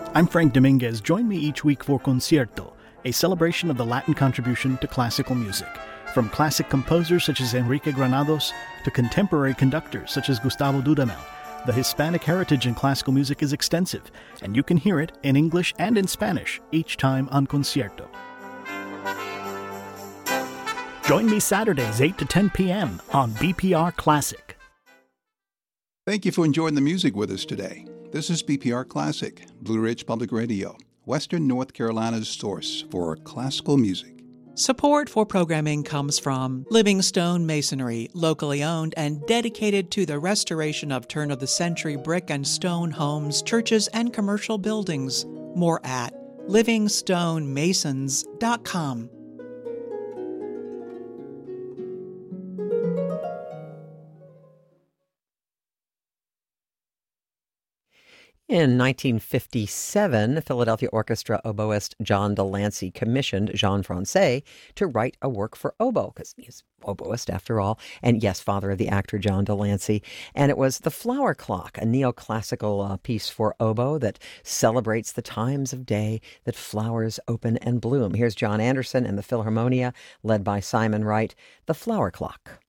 I'm Frank Dominguez. Join me each week for Concierto, a celebration of the Latin contribution to classical music. From classic composers such as Enrique Granados to contemporary conductors such as Gustavo Dudamel, the Hispanic heritage in classical music is extensive, and you can hear it in English and in Spanish each time on Concierto. Join me Saturdays 8 to 10 p.m. on BPR Classic. Thank you for enjoying the music with us today. This is BPR Classic, Blue Ridge Public Radio, Western North Carolina's source for classical music. Support for programming comes from Livingstone Masonry, locally owned and dedicated to the restoration of turn-of-the-century brick and stone homes, churches, and commercial buildings. More at livingstonemasons.com. In 1957, the Philadelphia Orchestra oboist John Delancey commissioned Jean Francais to write a work for oboe, because he's oboist after all, and yes, father of the actor John Delancey. And it was The Flower Clock, a neoclassical piece for oboe that celebrates the times of day that flowers open and bloom. Here's John Anderson and the Philharmonia, led by Simon Wright, The Flower Clock.